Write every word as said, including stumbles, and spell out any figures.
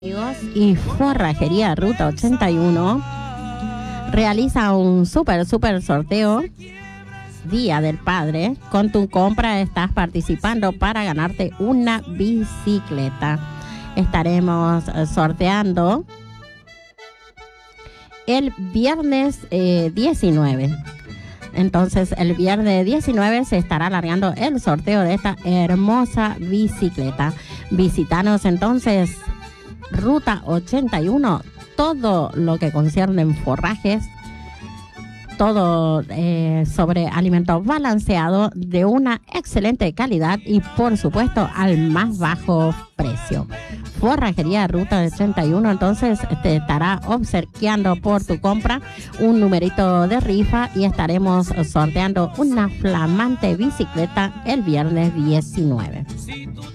Amigos, y Forrajería Ruta ochenta y uno realiza un súper, súper sorteo Día del Padre. Con tu compra estás participando para ganarte una bicicleta. Estaremos sorteando el viernes eh, diecinueve. Entonces el viernes diecinueve se estará alargando el sorteo de esta hermosa bicicleta. Visítanos entonces Ruta ochenta y uno, todo lo que concierne en forrajes, todo eh, sobre alimentos balanceados de una excelente calidad y por supuesto al más bajo precio. Forrajería Ruta ochenta y uno entonces te estará obsequiando por tu compra un numerito de rifa y estaremos sorteando una flamante bicicleta el viernes diecinueve.